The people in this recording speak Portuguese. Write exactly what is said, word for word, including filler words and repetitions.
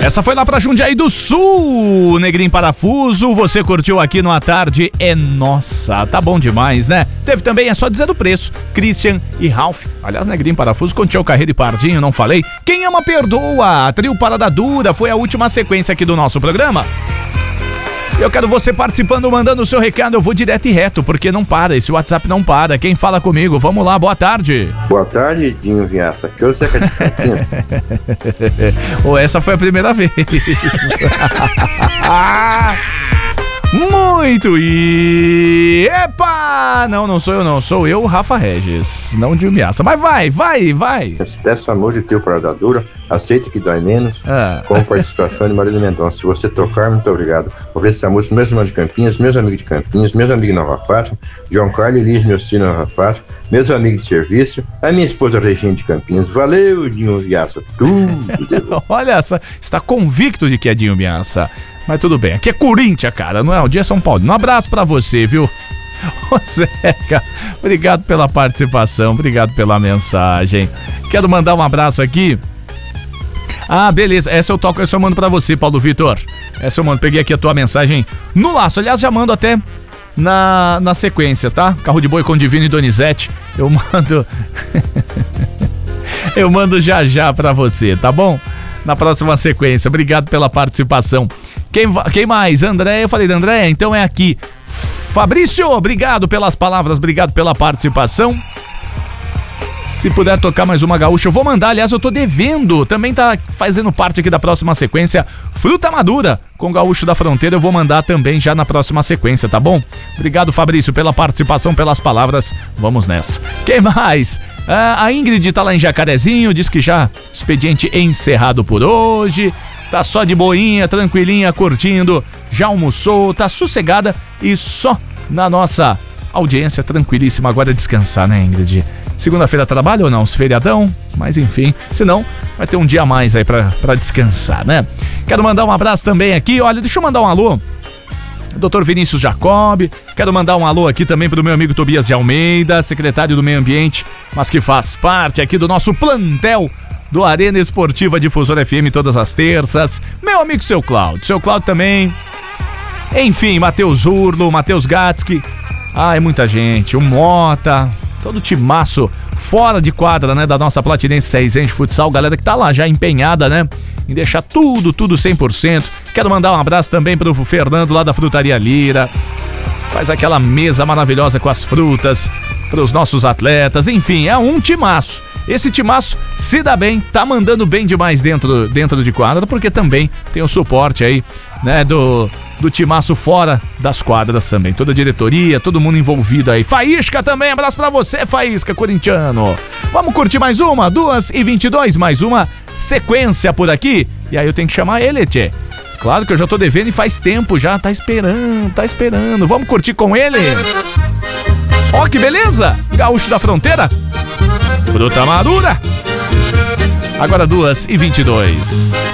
Essa foi lá pra Jundiaí do Sul, Negrinho Parafuso. Você curtiu aqui no A Tarde é Nossa. Tá bom demais, né? Teve também, é só dizer o preço, Christian e Ralph. Aliás, Negrinho Parafuso, Contiel Carreiro e Pardinho, não falei? Quem ama perdoa. Trio Parada Dura foi a última sequência aqui do nosso programa. Eu quero você participando, mandando o seu recado. Eu vou direto e reto, porque não para, esse WhatsApp não para. Quem fala comigo? Vamos lá, boa tarde. Boa tarde, Dinho Viaça. Que eu sei que é de Campinas. Ou essa foi a primeira vez. Muito e... Epa! Não, não sou eu não, sou eu, Rafa Regis, não de Miaça. Mas vai, vai, vai. Peço amor de teu Parada Dura, aceite que dói menos, ah. com participação de Marília Mendonça. Se você tocar, muito obrigado. Vou ver essa música, meus irmãos de Campinas, meus amigos de Campinas, meus amigos de Nova Fátima, João Carlos, Elis, meu filho Nova Fátima, meus amigos de serviço, a minha esposa Regina de Campinas. Valeu, Dinho Viaça, tudo. Olha, está convicto de que é Dinho Viaça. Mas tudo bem, aqui é Corinthians, cara, não é o dia São Paulo. Um abraço pra você, viu? Ô Zeca, obrigado pela participação, obrigado pela mensagem. Quero mandar um abraço aqui. Ah, beleza, essa eu toco, essa eu mando pra você, Paulo Vitor. Essa eu mando, peguei aqui a tua mensagem no laço. Aliás, já mando até na, na sequência, tá? Carro de Boi com Divino e Donizete. Eu mando... eu mando já já pra você, tá bom? Na próxima sequência, obrigado pela participação. Quem, quem mais? André, eu falei da André, então é aqui. Fabrício, obrigado pelas palavras, obrigado pela participação. Se puder tocar mais uma gaúcha, eu vou mandar, aliás, eu tô devendo. Também tá fazendo parte aqui da próxima sequência, Fruta Madura, com Gaúcho da Fronteira, eu vou mandar também já na próxima sequência, tá bom? Obrigado, Fabrício, pela participação, pelas palavras, vamos nessa. Quem mais? Ah, a Ingrid tá lá em Jacarezinho, diz que já expediente encerrado por hoje. Tá só de boinha, tranquilinha, curtindo, já almoçou, tá sossegada e só na nossa audiência tranquilíssima. Agora é descansar, né, Ingrid? Segunda-feira trabalha ou não? Feriadão? Mas enfim, se não, vai ter um dia a mais aí pra, pra descansar, né? Quero mandar um abraço também aqui, olha, deixa eu mandar um alô. doutor Vinícius Jacob, quero mandar um alô aqui também pro meu amigo Tobias de Almeida, secretário do Meio Ambiente, mas que faz parte aqui do nosso plantel do Arena Esportiva Difusora F M todas as terças. Meu amigo Seu Cláudio, Seu Cláudio também. Enfim, Matheus Urlo, Matheus Gatski. Ah, é muita gente. O Mota, todo timaço fora de quadra, né, da nossa Platinense Cearense Futsal. Galera que tá lá já empenhada, né, em deixar tudo, tudo cem por cento. Quero mandar um abraço também pro Fernando lá da Frutaria Lira. Faz aquela mesa maravilhosa com as frutas pros nossos atletas. Enfim, é um timaço. Esse timaço se dá bem, tá mandando bem demais dentro, dentro de quadra, porque também tem o suporte aí, né, do, do timaço fora das quadras também. Toda a diretoria, todo mundo envolvido aí. Faísca também, abraço pra você, Faísca, corintiano. Vamos curtir mais uma, duas e vinte e dois, mais uma sequência por aqui. E aí eu tenho que chamar ele, tchê. Claro que eu já tô devendo e faz tempo já, tá esperando, tá esperando. Vamos curtir com ele? Ó, que beleza! Gaúcho da Fronteira. Fruta Madura. Agora duas e vinte e dois.